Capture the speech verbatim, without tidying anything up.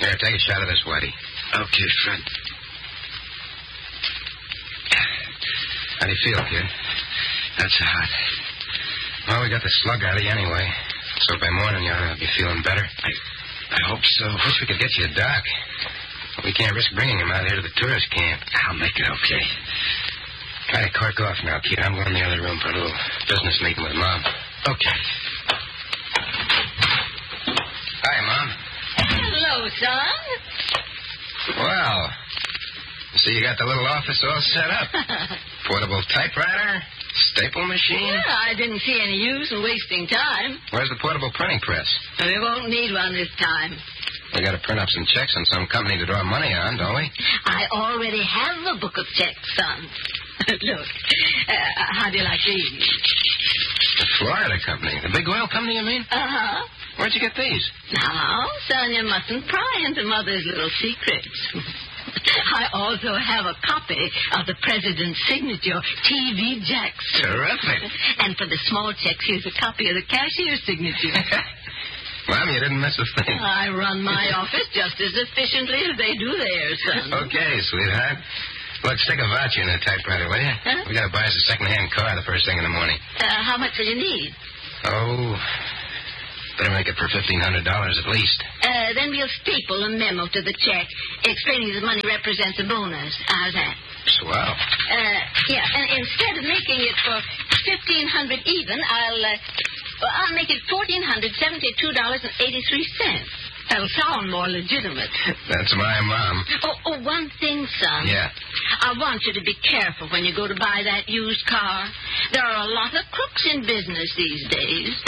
Here, take a shot of this, Whitey. Okay, friend. How do you feel, kid? That's hot. Well, we got the slug out of you anyway. So by morning you ought to be feeling better. I I hope so. I wish we could get you a doc. But we can't risk bringing him out here to the tourist camp. I'll make it okay. Try to cork off now, kid. I'm going in the other room for a little business meeting with Mom. Okay. Hi, Mom. Hello, son. Well, see, you got the little office all set up. Portable typewriter, staple machine. Yeah, I didn't see any use in wasting time. Where's the portable printing press? We won't need one this time. We got to print up some checks on some company to draw money on, don't we? I already have a book of checks, son. Look, uh, how do you like these? The Florida company. The big oil company, you mean? Uh-huh. Where'd you get these? Now, son, you mustn't pry into Mother's little secrets. I also have a copy of the President's signature, T V Jacks. Terrific. And for the small checks, here's a copy of the cashier's signature. Mom, you didn't miss a thing. I run my office just as efficiently as they do theirs, son. Okay, sweetheart. Look, stick a voucher in the typewriter, will you? Huh? We got to buy us a second-hand car the first thing in the morning. Uh, how much will you need? Oh, better make it for fifteen hundred dollars at least. Uh, then we'll staple a memo to the check explaining the money represents a bonus. How's that? Swell. Uh, yeah, and instead of making it for fifteen hundred dollars even, I'll, uh, well, I'll make it one thousand four hundred seventy-two dollars and eighty-three cents. That'll sound more legitimate. That's my mom. Oh, oh, one thing, son. Yeah. I want you to be careful when you go to buy that used car. There are a lot of crooks in business these days.